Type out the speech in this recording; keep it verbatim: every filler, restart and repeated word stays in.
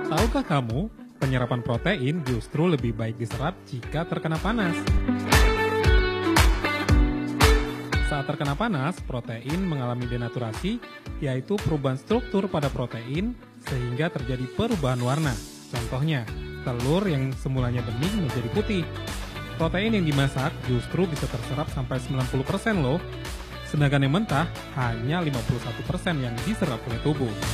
Tahukah kamu, penyerapan protein justru lebih baik diserap jika terkena panas? Saat terkena panas, protein mengalami denaturasi, yaitu perubahan struktur pada protein sehingga terjadi perubahan warna. Contohnya, telur yang semulanya bening menjadi putih. Protein yang dimasak justru bisa terserap sampai sembilan puluh persen loh, sedangkan yang mentah hanya lima puluh satu persen yang diserap oleh tubuh.